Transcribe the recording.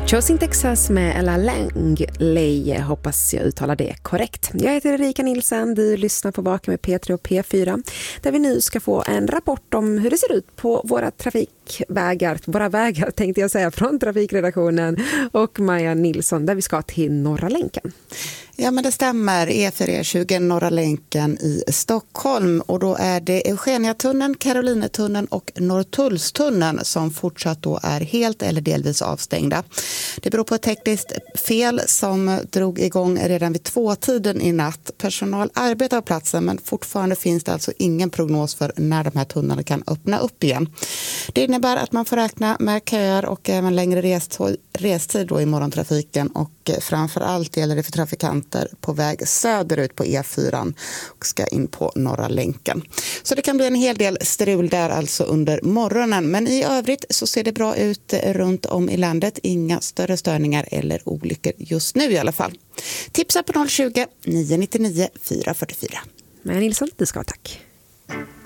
Chosin Texas med Ella Langley, hoppas jag uttalar det korrekt. Jag heter Erika Nilsson, du lyssnar på Vaken med P3 och P4 där vi nu ska få en rapport om hur det ser ut på våra vägar tänkte jag säga, från trafikredaktionen och Maja Nilsson där vi ska till Norra länken. Ja, men det stämmer. E4-20 Norra länken i Stockholm, och då är det Eugeniatunneln, Karolinetunneln och Norrtullstunneln som fortsatt då är helt eller delvis avstängda. Det beror på ett tekniskt fel som drog igång redan vid 2-tiden i natt. Personal arbetar på platsen, men fortfarande finns det alltså ingen prognos för när de här tunnlarna kan öppna upp igen. Det innebär att man får räkna med köer och även längre restid då i morgontrafiken, och framförallt gäller det för trafikanter på väg söderut på E4 och ska in på Norra länken. Så det kan bli en hel del strul där alltså under morgonen, men i övrigt så ser det bra ut runt om i landet. Inga större störningar eller olyckor just nu i alla fall. Tipsa på 020 999 444. Maja Nilsson, du ska ha tack.